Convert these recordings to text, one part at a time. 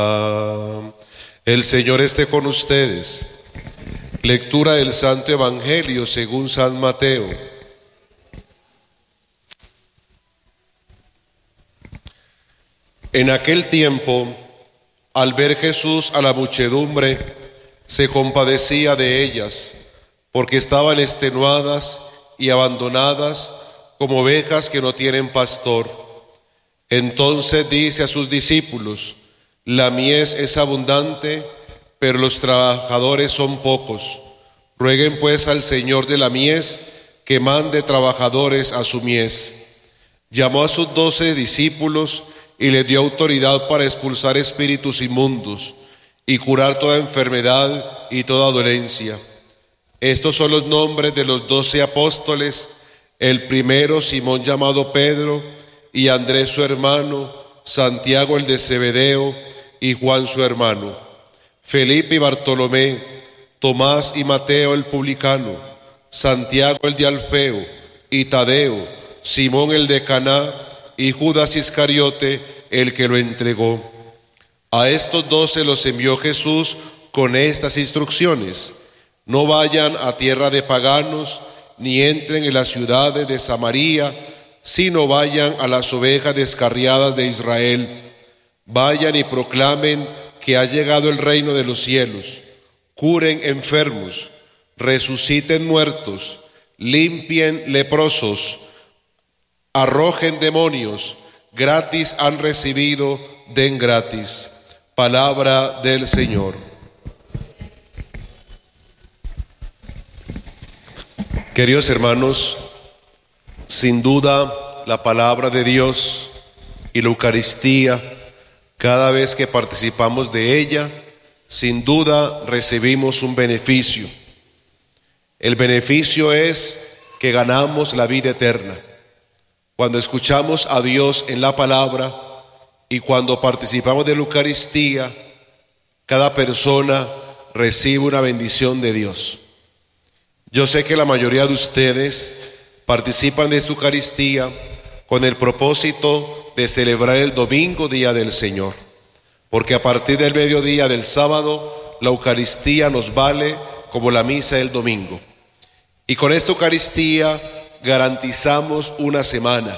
El Señor esté con ustedes. Lectura del Santo Evangelio según San Mateo. En aquel tiempo, al ver Jesús a la muchedumbre, se compadecía de ellas, porque estaban extenuadas y abandonadas como ovejas que no tienen pastor. Entonces dice a sus discípulos: la mies es abundante, pero los trabajadores son pocos. Rueguen pues al Señor de la mies que mande trabajadores a su mies. Llamó a sus 12 discípulos y les dio autoridad para expulsar espíritus inmundos y curar toda enfermedad y toda dolencia. Estos son los nombres de los 12 apóstoles: el primero, Simón llamado Pedro, y Andrés su hermano, Santiago el de Zebedeo y Juan su hermano, Felipe y Bartolomé, Tomás y Mateo el publicano, Santiago el de Alfeo y Tadeo, Simón el de Caná y Judas Iscariote el que lo entregó. A estos 12 los envió Jesús con estas instrucciones: no vayan a tierra de paganos, ni entren en las ciudades de Samaria, sino vayan a las ovejas descarriadas de Israel. Vayan y proclamen que ha llegado el reino de los cielos. Curen enfermos, resuciten muertos, limpien leprosos, arrojen demonios. Gratis han recibido, den gratis. Palabra del Señor. Queridos hermanos, sin duda la palabra de Dios y la Eucaristía, cada vez que participamos de ella, sin duda recibimos un beneficio. El beneficio es que ganamos la vida eterna. Cuando escuchamos a Dios en la palabra y cuando participamos de la Eucaristía, cada persona recibe una bendición de Dios. Yo sé que la mayoría de ustedes participan de esta Eucaristía con el propósito de celebrar el domingo, día del Señor, porque a partir del mediodía del sábado la Eucaristía nos vale como la misa del domingo. Y con esta Eucaristía garantizamos una semana,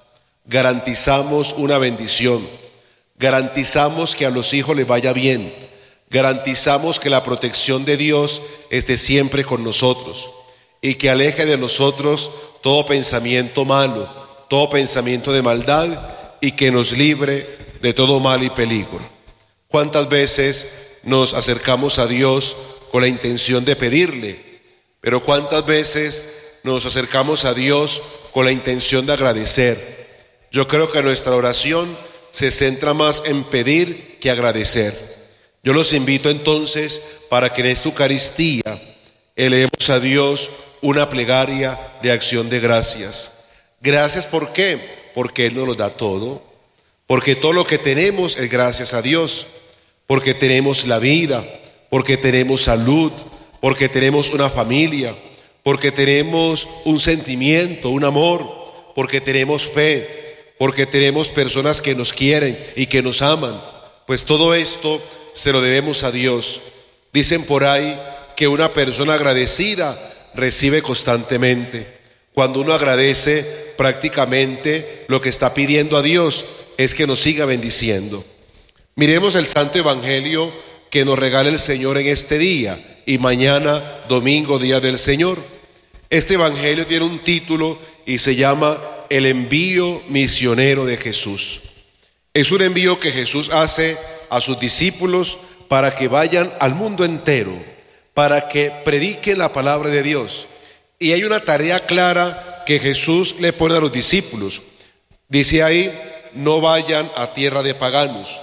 garantizamos una bendición, garantizamos que a los hijos les vaya bien, garantizamos que la protección de Dios esté siempre con nosotros y que aleje de nosotros todo pensamiento malo, todo pensamiento de maldad, y que nos libre de todo mal y peligro. ¿Cuántas veces nos acercamos a Dios con la intención de pedirle? Pero ¿cuántas veces nos acercamos a Dios con la intención de agradecer? Yo creo que nuestra oración se centra más en pedir que agradecer. Yo los invito entonces para que en esta Eucaristía elevemos a Dios una plegaria de acción de gracias. Gracias, ¿por qué? Porque Él nos lo da todo, porque todo lo que tenemos es gracias a Dios, porque tenemos la vida, porque tenemos salud, porque tenemos una familia, porque tenemos un sentimiento, un amor, porque tenemos fe, porque tenemos personas que nos quieren y que nos aman. Pues todo esto se lo debemos a Dios. Dicen por ahí que una persona agradecida recibe constantemente. Cuando uno agradece, prácticamente lo que está pidiendo a Dios es que nos siga bendiciendo. Miremos el Santo Evangelio que nos regala el Señor en este día y mañana, domingo, día del Señor. Este Evangelio tiene un título y se llama El envío misionero de Jesús. Es un envío que Jesús hace a sus discípulos para que vayan al mundo entero, para que prediquen la palabra de Dios. Y hay una tarea clara que Jesús le pone a los discípulos. Dice ahí: no vayan a tierra de paganos,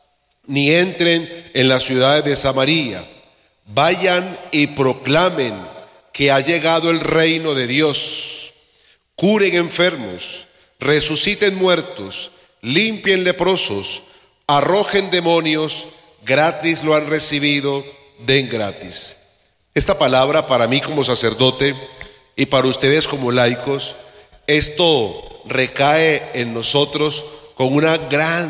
ni entren en las ciudades de Samaria. Vayan y proclamen que ha llegado el reino de Dios. Curen enfermos, resuciten muertos, limpien leprosos, arrojen demonios. Gratis lo han recibido, den gratis. Esta palabra para mí como sacerdote y para ustedes como laicos, esto recae en nosotros con una gran